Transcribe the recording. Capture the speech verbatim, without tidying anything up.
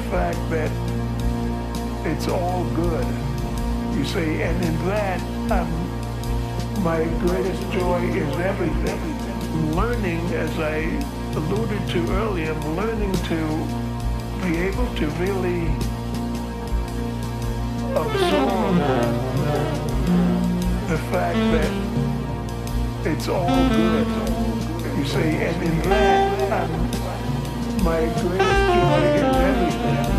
fact that it's all good. You see, and in that, um, my greatest joy is everything. Learning, as I alluded to earlier, I'm learning to be able to really absorb the fact that it's all good. You see, and in that, um, my greatest joy is everything.